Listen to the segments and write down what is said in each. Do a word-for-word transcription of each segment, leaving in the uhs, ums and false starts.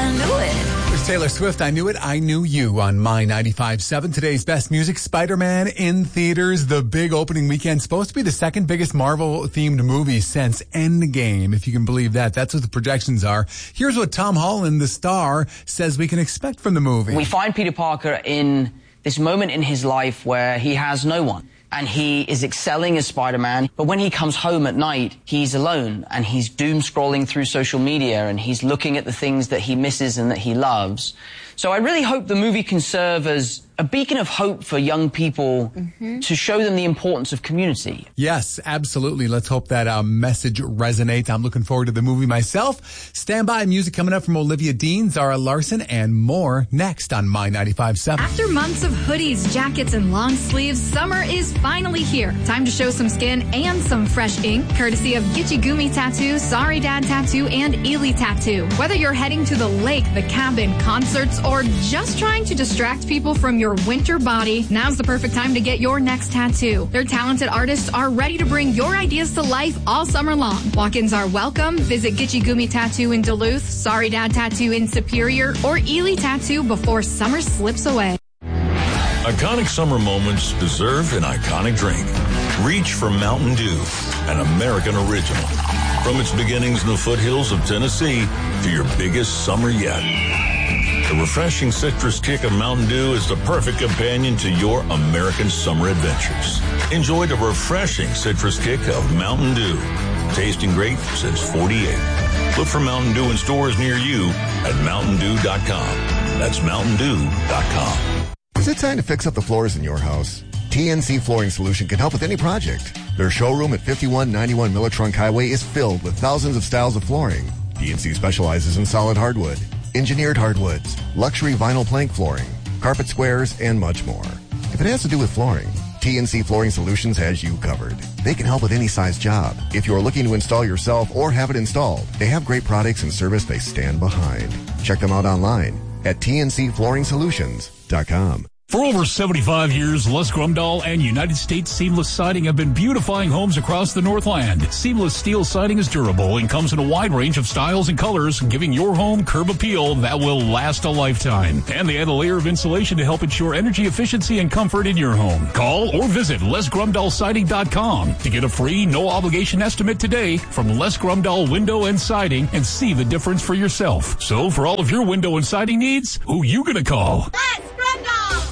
I knew it. There's Taylor Swift, I Knew It, I Knew You on My ninety-five point seven. Today's best music, Spider-Man in theaters. The big opening weekend. Supposed to be the second biggest Marvel-themed movie since Endgame, if you can believe that. That's what the projections are. Here's what Tom Holland, the star, says we can expect from the movie. We find Peter Parker in this moment in his life where he has no one. And he is excelling as Spider-Man, but when he comes home at night, he's alone, and he's doom-scrolling through social media, and he's looking at the things that he misses and that he loves. So I really hope the movie can serve as a beacon of hope for young people mm-hmm. to show them the importance of community. Yes, absolutely. Let's hope that uh, message resonates. I'm looking forward to the movie myself. Stand by. Music coming up from Olivia Dean, Zara Larson, and more next on My ninety-five point seven. After months of hoodies, jackets, and long sleeves, summer is finally here. Time to show some skin and some fresh ink, courtesy of Gitchy Gumi Tattoo, Sorry Dad Tattoo, and Ely Tattoo. Whether you're heading to the lake, the cabin, concerts, or just trying to distract people from your winter body, now's the perfect time to get your next tattoo. Their talented artists are ready to bring your ideas to life all summer long. Walk-ins are welcome. Visit Gitchy Gumi Tattoo in Duluth, Sorry Dad Tattoo in Superior, or Ely Tattoo before summer slips away. Iconic summer moments deserve an iconic drink. Reach for Mountain Dew, an American original. From its beginnings in the foothills of Tennessee to your biggest summer yet. The refreshing citrus kick of Mountain Dew is the perfect companion to your American summer adventures. Enjoy the refreshing citrus kick of Mountain Dew. Tasting great since forty-eight. Look for Mountain Dew in stores near you at mountain dew dot com. That's mountain dew dot com. Is it time to fix up the floors in your house? T N C Flooring Solution can help with any project. Their showroom at fifty-one ninety-one Miller Trunk Highway is filled with thousands of styles of flooring. T N C specializes in solid hardwood, engineered hardwoods, luxury vinyl plank flooring, carpet squares, and much more. If it has to do with flooring, T N C Flooring Solutions has you covered. They can help with any size job. If you are looking to install yourself or have it installed, they have great products and service they stand behind. Check them out online at T N C flooring solutions dot com. For over seventy-five years, Les Grumdahl and United States Seamless Siding have been beautifying homes across the Northland. Seamless steel siding is durable and comes in a wide range of styles and colors, giving your home curb appeal that will last a lifetime. And they add a layer of insulation to help ensure energy efficiency and comfort in your home. Call or visit les grumdahl siding dot com to get a free, no-obligation estimate today from Les Grumdahl Window and Siding and see the difference for yourself. So for all of your window and siding needs, who you gonna call? Les Grumdahl!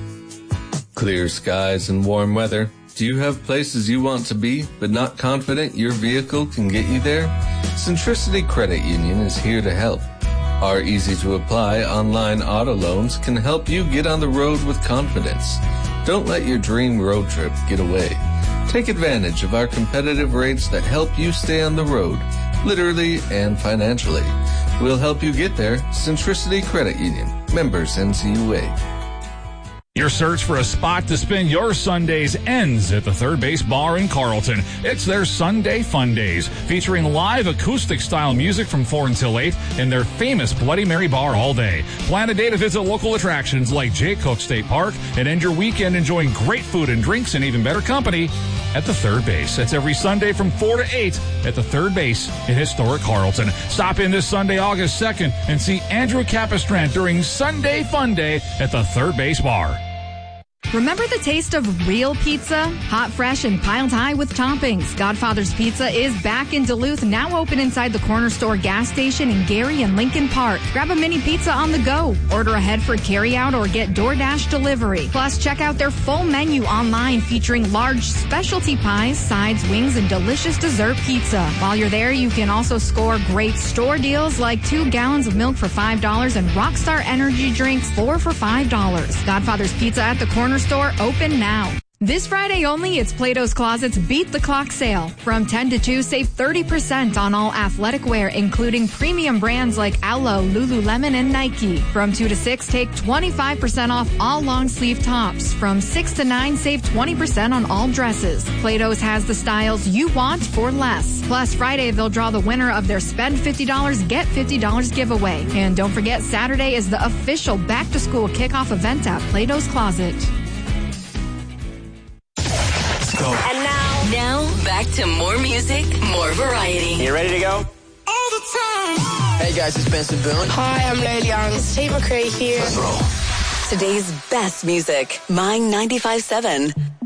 Clear skies and warm weather. Do you have places you want to be, but not confident your vehicle can get you there? Centricity Credit Union is here to help. Our easy-to-apply online auto loans can help you get on the road with confidence. Don't let your dream road trip get away. Take advantage of our competitive rates that help you stay on the road, literally and financially. We'll help you get there. Centricity Credit Union. Members N C U A. Your search for a spot to spend your Sundays ends at the Third Base Bar in Carlton. It's their Sunday Fun Days, featuring live acoustic-style music from four until eight in their famous Bloody Mary bar all day. Plan a day to visit local attractions like Jay Cook State Park and end your weekend enjoying great food and drinks and even better company at the Third Base. That's every Sunday from four to eight at the Third Base in historic Carlton. Stop in this Sunday, August second, and see Andrew Capistrant during Sunday Fun Day at the Third Base Bar. Remember the taste of real pizza? Hot, fresh, and piled high with toppings. Godfather's Pizza is back in Duluth, now open inside the Corner Store gas station in Gary and Lincoln Park. Grab a mini pizza on the go. Order ahead for carryout or get DoorDash delivery. Plus, check out their full menu online featuring large specialty pies, sides, wings, and delicious dessert pizza. While you're there, you can also score great store deals like two gallons of milk for five dollars and Rockstar Energy drinks four for five dollars. Godfather's Pizza at the Corner Store, open now. This Friday only, it's Plato's Closet's Beat the Clock sale. From ten to two, save thirty percent on all athletic wear, including premium brands like Alo, Lululemon, and Nike. From two to six, take twenty-five percent off all long sleeve tops. From six to nine, save twenty percent on all dresses. Plato's has the styles you want for less. Plus, Friday, they'll draw the winner of their Spend fifty dollars, Get fifty dollars giveaway. And don't forget, Saturday is the official back-to-school kickoff event at Plato's Closet. And now, now back to more music, more variety. You ready to go? All the time. Hey guys, it's Benson Boone. Hi, I'm Lil Young. It's Tate McRae here. Today's best music, My ninety-five point seven.